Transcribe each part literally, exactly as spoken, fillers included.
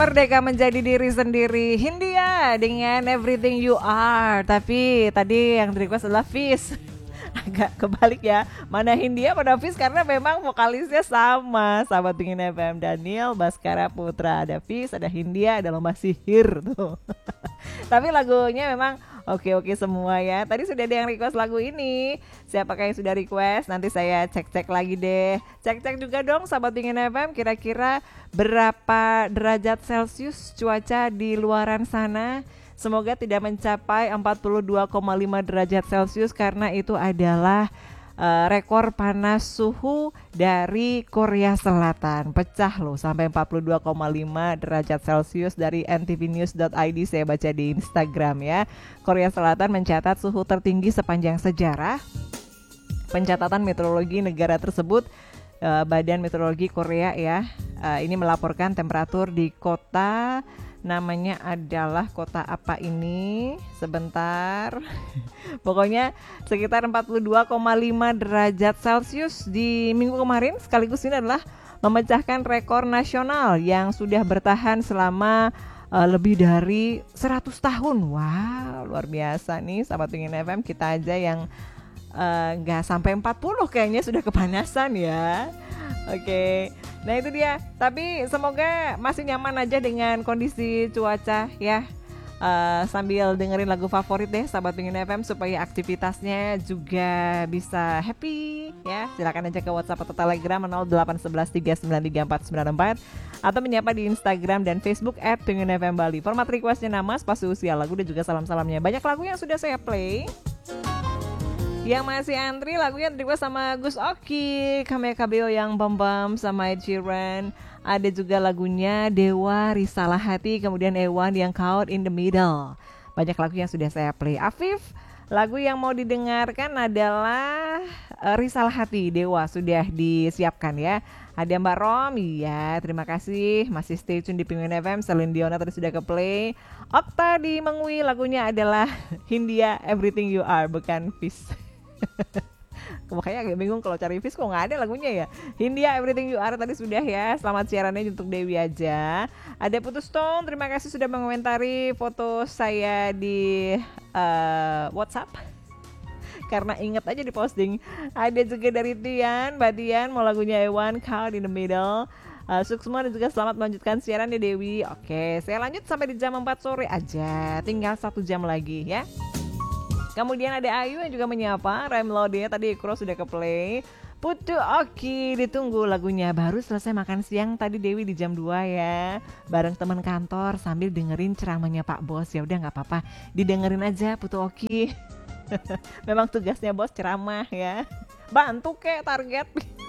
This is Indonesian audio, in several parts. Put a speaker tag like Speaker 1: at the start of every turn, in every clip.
Speaker 1: Merdeka menjadi diri sendiri. Hindia dengan Everything You Are. Tapi tadi yang request adalah Fis. Agak kebalik ya. Mana Hindia pada Fis karena memang vokalisnya sama. Sahabat Dingin F M, Daniel Baskara Putra. Ada Fis, ada Hindia, ada Lomba Sihir tuh. Tapi lagunya memang oke-oke semua ya. Tadi sudah ada yang request lagu ini. Siapakah yang sudah request? Nanti saya cek-cek lagi deh. Cek-cek juga dong sahabat Dingin F M, kira-kira berapa derajat Celcius cuaca di luaran sana? Semoga tidak mencapai empat puluh dua koma lima derajat Celcius karena itu adalah uh, rekor panas suhu dari Korea Selatan. Pecah loh sampai empat puluh dua koma lima derajat Celcius dari n t v news dot i d, saya baca di Instagram ya. Korea Selatan mencatat suhu tertinggi sepanjang sejarah. Pencatatan meteorologi negara tersebut, uh, Badan Meteorologi Korea ya, uh, ini melaporkan temperatur di kota, namanya adalah kota apa ini? Sebentar. Pokoknya sekitar empat puluh dua koma lima derajat Celcius di minggu kemarin, sekaligus ini adalah memecahkan rekor nasional yang sudah bertahan selama uh, lebih dari seratus tahun. Wow, luar biasa nih sahabat Dingin F M, kita aja yang nggak uh, sampai empat puluh kayaknya sudah kepanasan ya. Oke, okay. Nah itu dia. Tapi semoga masih nyaman aja dengan kondisi cuaca ya. Uh, sambil dengerin lagu favorit deh sahabat Dingin F M supaya aktivitasnya juga bisa happy ya. Silakan aja ke WhatsApp atau Telegram nol delapan satu satu tiga sembilan tiga empat sembilan empat atau menyapa di Instagram dan Facebook at Dingin F M Bali. Format requestnya nama, spasi usia, lagu dan juga salam-salamnya. Banyak lagu yang sudah saya play. Yang masih antri lagunya request sama Gus Oki, Kame K B O yang Bam Bam sama Ed Sheeran. Ada juga lagunya Dewa, Risalah Hati, kemudian Ewan yang Caught in the Middle. Banyak lagu yang sudah saya play. Afif, lagu yang mau didengarkan adalah uh, Risalah Hati, Dewa sudah disiapkan ya. Ada Mbak Rom, iya terima kasih masih stay tune di Penguin F M. Celine Dion tadi sudah ke play. Okta di Mengwi, lagunya adalah Hindia Everything You Are, bukan Fish. Makanya agak bingung kalau cari Fish kok nggak ada lagunya ya. Hindia Everything You Are tadi sudah ya. Selamat siarannya untuk Dewi aja. Ada Putus Stone, terima kasih sudah mengomentari foto saya di uh, WhatsApp karena inget aja di posting. Ada juga dari Tian, Mbak Tian mau lagunya Ewan, Caught in the Middle. Uh, sukses semua dan juga selamat melanjutkan siaran ya Dewi. Oke, saya lanjut sampai di jam empat sore aja. Tinggal satu jam lagi ya. Kemudian ada Ayu yang juga menyapa. Rem Lode tadi Ikro sudah ke play. Putu Oki ditunggu lagunya. Baru selesai makan siang tadi Dewi di jam dua ya. Bareng teman kantor sambil dengerin ceramahnya Pak Bos. Ya udah nggak apa-apa, didengerin aja Putu Oki. Memang tugasnya bos ceramah ya. Bantu kek target.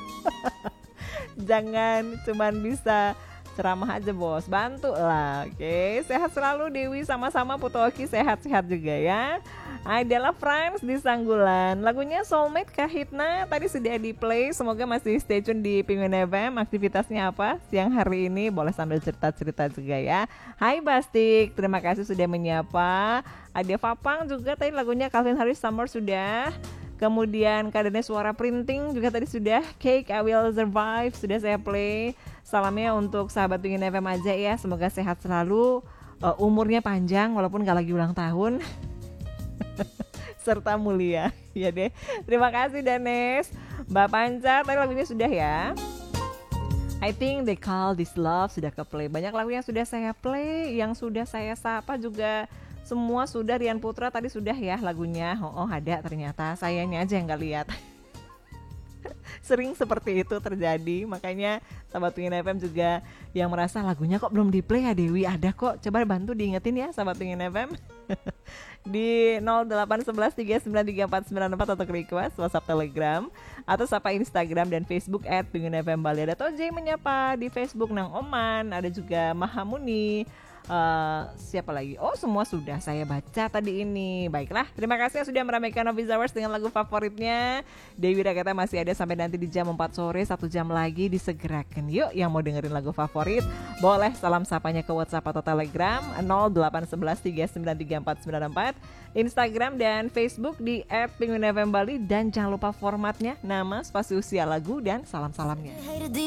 Speaker 1: Jangan cuman bisa ceramah aja bos, bantu lah. Oke, sehat selalu Dewi, sama-sama Putu Oki sehat-sehat juga ya. Adalah Friends di Sanggulan, lagunya Soulmate Kahitna tadi sudah di play. Semoga masih stay tune di Penguin F M. Aktivitasnya apa siang hari ini, boleh sambil cerita-cerita juga ya. Hai Bastik, terima kasih sudah menyapa. Ada Fapang juga tadi lagunya Calvin Harris Summer sudah. Kemudian keadaannya Suara Printing juga tadi sudah. Cake I Will Survive sudah saya play. Salamnya untuk sahabat Penguin F M aja ya. Semoga sehat selalu, uh, umurnya panjang walaupun gak lagi ulang tahun. Serta mulia. Ya deh. Terima kasih Danes. Mbak Panca tadi lagunya sudah ya. I Think They Call This Love sudah ke play. Banyak lagu yang sudah saya play, yang sudah saya sapa juga semua sudah. Rian Putra tadi sudah ya lagunya. Oh, oh ada ternyata, sayangnya aja yang gak lihat. Sering seperti itu terjadi, makanya sahabat Penguin F M juga yang merasa lagunya kok belum di play ya Dewi, ada kok, coba bantu diingetin ya sahabat Penguin F M. Di nol delapan satu satu tiga sembilan tiga empat sembilan empat atau request WhatsApp Telegram atau sapa Instagram dan Facebook at Penguin F M Bali. Ada Tojay menyapa di Facebook, Nang Oman, ada juga Mahamuni. Uh, siapa lagi? Oh semua sudah saya baca tadi ini. Baiklah, terima kasih yang sudah meramaikan Office Hours dengan lagu favoritnya. Dewi Rakata masih ada sampai nanti di jam empat sore. Satu jam lagi disegerakan. Yuk yang mau dengerin lagu favorit, boleh salam sapanya ke WhatsApp atau Telegram nol delapan satu satu tiga sembilan tiga empat sembilan empat, Instagram dan Facebook di et penguin f m bali. Dan jangan lupa formatnya, nama, spasi usia, lagu, dan salam-salamnya.